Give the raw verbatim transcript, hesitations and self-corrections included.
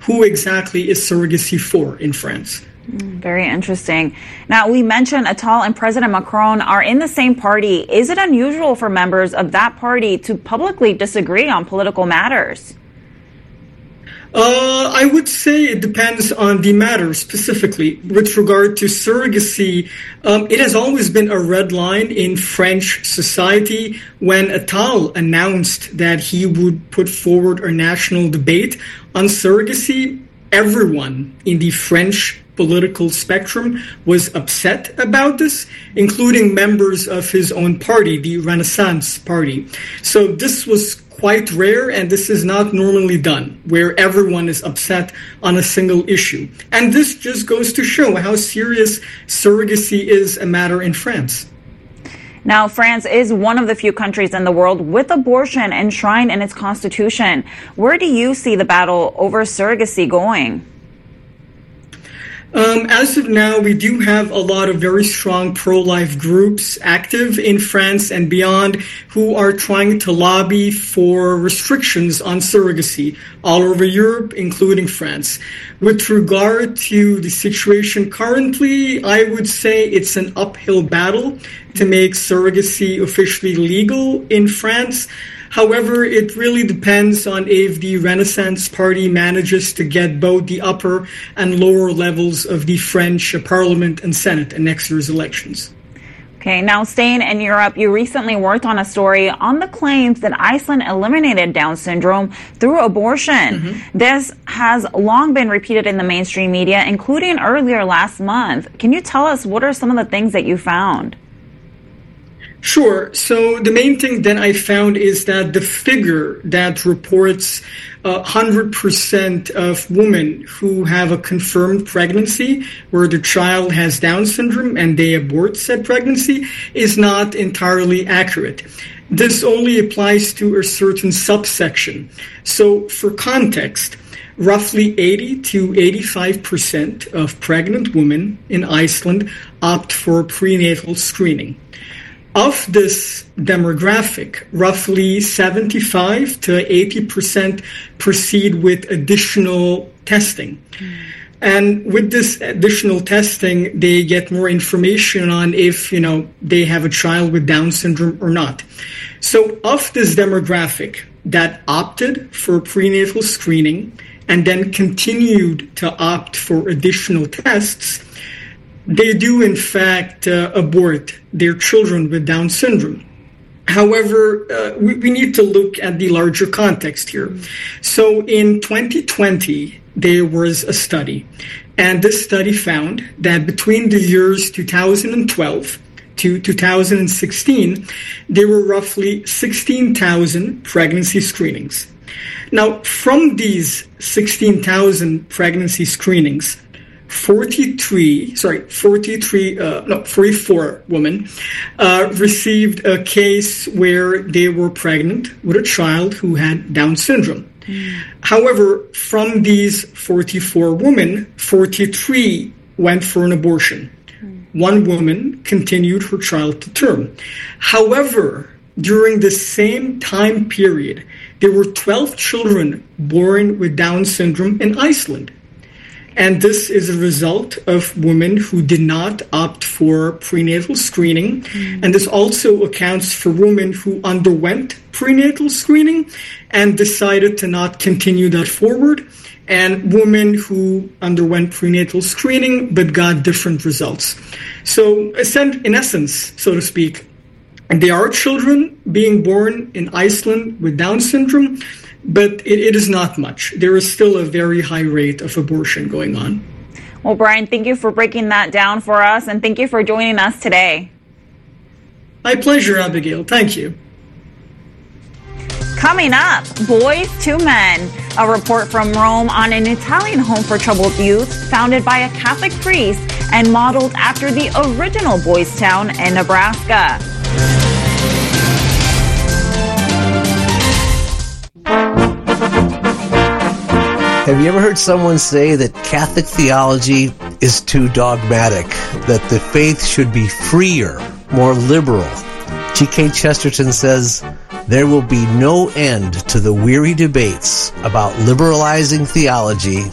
who exactly is surrogacy for in France. Very interesting. Now, we mentioned Attal and President Macron are in the same party. Is it unusual for members of that party to publicly disagree on political matters? Uh, I would say it depends on the matter specifically. With regard to surrogacy, um, it has always been a red line in French society. When Attal announced that he would put forward a national debate on surrogacy, everyone in the French political spectrum was upset about this, including members of his own party, the Renaissance Party. So this was quite rare, and this is not normally done, where everyone is upset on a single issue. And this just goes to show how serious surrogacy is a matter in France. Now, France is one of the few countries in the world with abortion enshrined in its constitution. Where do you see the battle over surrogacy going? Um, as of now, we do have a lot of very strong pro-life groups active in France and beyond who are trying to lobby for restrictions on surrogacy all over Europe, including France. With regard to the situation currently, I would say it's an uphill battle to make surrogacy officially legal in France. However, it really depends on if the Renaissance Party manages to get both the upper and lower levels of the French Parliament and Senate in next year's elections. Okay, now staying in Europe, you recently worked on a story on the claims that Iceland eliminated Down syndrome through abortion. Mm-hmm. This has long been repeated in the mainstream media, including earlier last month. Can you tell us what are some of the things that you found? Sure. So the main thing that I found is that the figure that reports uh, one hundred percent of women who have a confirmed pregnancy where the child has Down syndrome and they abort said pregnancy is not entirely accurate. This only applies to a certain subsection. So for context, roughly eighty to eighty-five percent of pregnant women in Iceland opt for prenatal screening. Of this demographic, roughly seventy-five to eighty percent proceed with additional testing. Mm. And with this additional testing, they get more information on if, you know, they have a child with Down syndrome or not. So of this demographic that opted for prenatal screening and then continued to opt for additional tests, they do, in fact, uh, abort their children with Down syndrome. However, uh, we, we need to look at the larger context here. So in twenty twenty, there was a study, and this study found that between the years two thousand twelve to two thousand sixteen, there were roughly sixteen thousand pregnancy screenings. Now, from these sixteen thousand pregnancy screenings, forty-three, sorry, forty-three, uh, no, forty-four women uh, received a case where they were pregnant with a child who had Down syndrome. Mm. However, from these forty-four women, forty-three went for an abortion. Mm. One woman continued her child to term. However, during the same time period, there were twelve children born with Down syndrome in Iceland. And this is a result of women who did not opt for prenatal screening. Mm. And this also accounts for women who underwent prenatal screening and decided to not continue that forward, and women who underwent prenatal screening but got different results. So in essence, so to speak, there are children being born in Iceland with Down syndrome, but it, it is not much. There is still a very high rate of abortion going on. Well, Brian, thank you for breaking that down for us, and thank you for joining us today. My pleasure, Abigail. Thank you. Coming up, Boys to Men, a report from Rome on an Italian home for troubled youth founded by a Catholic priest and modeled after the original Boys Town in Nebraska. Have you ever heard someone say that Catholic theology is too dogmatic, that the faith should be freer, more liberal? G K Chesterton says, there will be no end to the weary debates about liberalizing theology